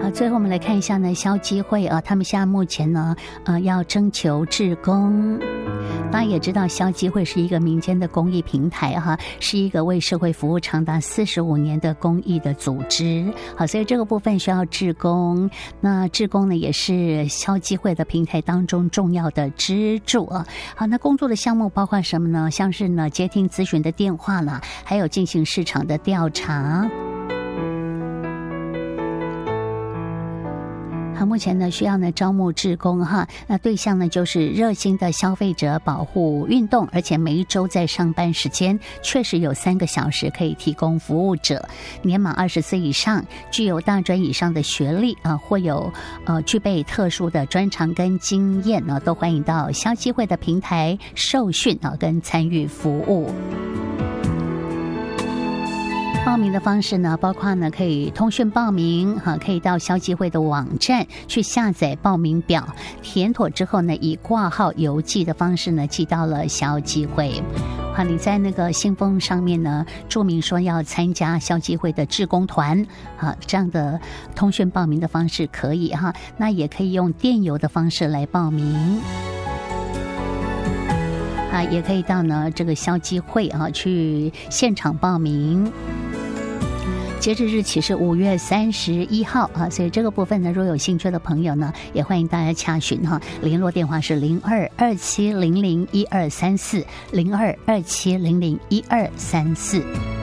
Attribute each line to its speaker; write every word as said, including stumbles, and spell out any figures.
Speaker 1: 好，最后我们来看一下呢，消基会啊，他们现在目前呢，呃，要征求志工。大家也知道，消基会是一个民间的公益平台哈，是一个为社会服务长达四十五年的公益的组织。好，所以这个部分需要志工。那志工呢，也是消基会的平台当中重要的支柱啊。好，那工作的项目包括什么呢？像是呢接听咨询的电话啦，还有进行市场的调查。好，目前呢需要呢招募志工哈，那对象呢就是热心的消费者保护运动，而且每一周在上班时间确实有三个小时可以提供服务者，年满二十岁以上，具有大专以上的学历啊，或有呃具备特殊的专长跟经验呢，都欢迎到消基会的平台受训啊，跟参与服务。报名的方式呢，包括呢可以通讯报名哈，可以到消基会的网站去下载报名表，填妥之后呢，以挂号邮寄的方式呢寄到了消基会。好，你在那个信封上面呢注明说要参加消基会的志工团，好，这样的通讯报名的方式可以哈，那也可以用电邮的方式来报名。啊，也可以到呢这个消基会啊去现场报名。截止日期是五月三十一号啊，所以这个部分呢，如果有兴趣的朋友呢，也欢迎大家洽询哈，联络电话是零二二七零零一二三四零二二七零零一二三四。